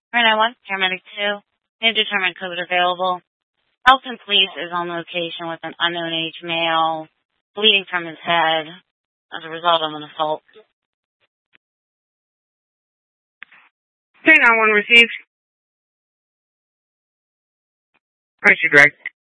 391, paramedic 2. Indeterminate code available. Elton Police is on location with an unknown age male bleeding from his head as a result of an assault. 391 received. Right, you direct.